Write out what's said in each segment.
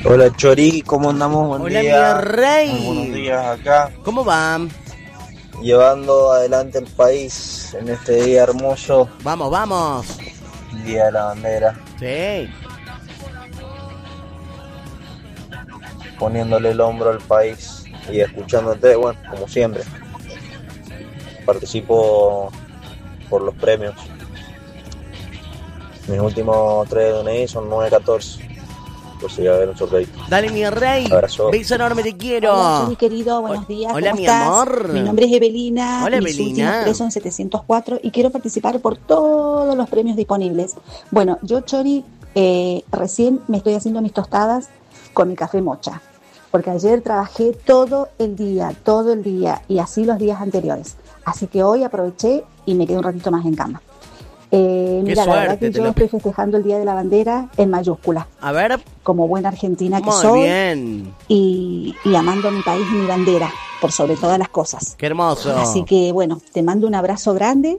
Hola Chori, ¿cómo andamos? Buen Hola, día. mi rey. Muy buenos días acá, ¿Cómo va? llevando adelante el país en este día hermoso, Vamos, vamos. Día de la Bandera, Sí. poniéndole el hombro al país y escuchándote, bueno, como siempre. Participo por los premios. Mis últimos 3 DNI son 914. Pues sí, va a haber un sorteo. Dale, mi rey. Abrazo. Beso enorme, te quiero. Hola, Chori, querido, buenos días. Hola, ¿cómo mi estás? amor. Mi nombre es Evelina. Hola, Mis Evelina. últimos 3 son 704 y quiero participar por todos los premios disponibles. Bueno, yo, Chori, recién me estoy haciendo mis tostadas con mi café mocha, porque ayer trabajé todo el día y así los días anteriores. Así que hoy aproveché y me quedé un ratito más en cama. Mira, la verdad que yo estoy festejando el Día de la Bandera en mayúscula. A ver. Como buena argentina que Muy soy. bien. Y amando a mi país y mi bandera, por sobre todas las cosas. Qué hermoso. Así que, bueno, te mando un abrazo grande.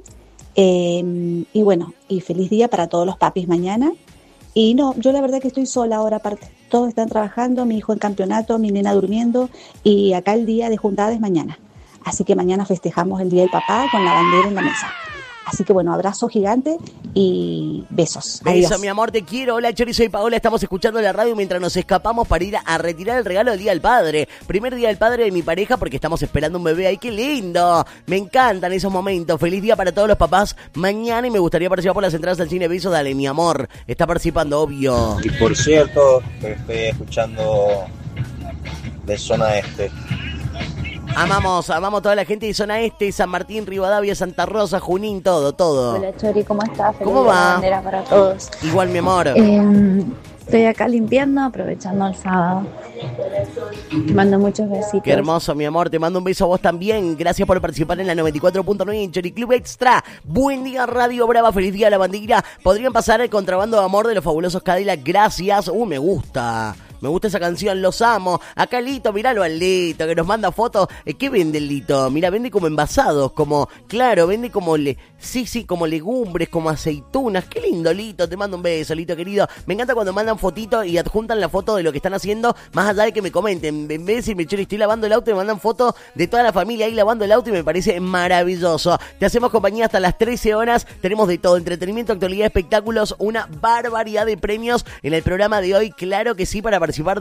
Y bueno, y feliz día para todos los papis mañana. Y no, yo la verdad que estoy sola ahora aparte. Todos están trabajando, mi hijo en campeonato, mi nena durmiendo. Y acá el día de juntada es mañana. Así que mañana festejamos el Día del Papá con la bandera en la mesa. Así que bueno, abrazo gigante y besos. Beso, Adiós. mi amor, te quiero. Hola, Chori, soy Paola. Estamos escuchando la radio mientras nos escapamos para ir a retirar el regalo del Día del Padre. Primer Día del Padre de mi pareja porque estamos esperando un bebé. ¡Ay, qué lindo! Me encantan esos momentos. Feliz día para todos los papás. Mañana y me gustaría participar por las entradas al cine. Beso, dale, mi amor. Está participando, obvio. Y por cierto, que estoy escuchando de zona este. Amamos toda la gente de zona este, San Martín, Rivadavia, Santa Rosa, Junín, todo. Hola Chori, ¿cómo estás? Feliz ¿Cómo Día de la va? Bandera para todos. Igual, mi amor. Estoy acá limpiando, aprovechando el sábado. Te mando muchos besitos. Qué hermoso, mi amor. Te mando un beso a vos también. Gracias por participar en la 94.9 en Chori Club Extra. Buen día, Radio Brava. Feliz día, la bandera. Podrían pasar el contrabando de amor de los fabulosos Cadillac. Gracias. Me gusta. Me gusta esa canción, los amo. Acá Lito, miralo al Lito, que nos manda fotos. ¿Qué vende el Lito? Mira, vende como envasados, como, claro, vende como, como legumbres, como aceitunas. Qué lindo, Lito, te mando un beso, Lito querido. Me encanta cuando mandan fotitos y adjuntan la foto de lo que están haciendo, más allá de que me comenten. En vez de decirme, Chori, estoy lavando el auto, me mandan fotos de toda la familia ahí lavando el auto y me parece maravilloso. Te hacemos compañía hasta las 13 horas. Tenemos de todo, entretenimiento, actualidad, espectáculos, una barbaridad de premios en el programa de hoy. Claro que sí, para participar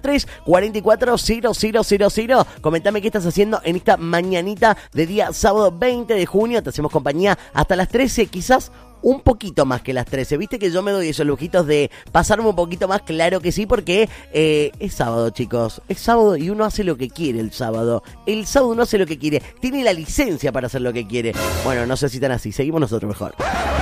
1213-440000. Comentame qué estás haciendo en esta mañanita de día sábado 20 de junio. Te hacemos compañía hasta las 13, quizás un poquito más que las 13. Viste que yo me doy esos lujitos de pasarme un poquito más, claro que sí, porque es sábado, chicos. Es sábado y uno hace lo que quiere el sábado. El sábado uno hace lo que quiere. Tiene la licencia para hacer lo que quiere. Bueno, no sé si tan así. Seguimos nosotros mejor.